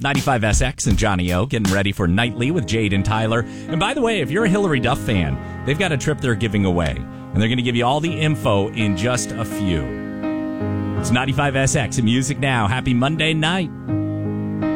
95SX and Johnny O getting ready for Nightly with Jade and Tyler. And by the way, if you're a Hillary Duff fan, they've got a trip they're giving away. And they're going to give you all the info in just a few. It's 95SX and Music Now. Happy Monday night.